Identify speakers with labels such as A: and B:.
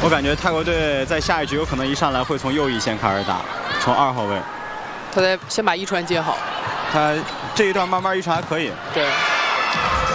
A: 我感觉泰国队在下一局有可能一上来会从右翼线开始打，从2号位。
B: 他得先把一传接好。
A: 他这一段慢慢一传还可以。
B: 对。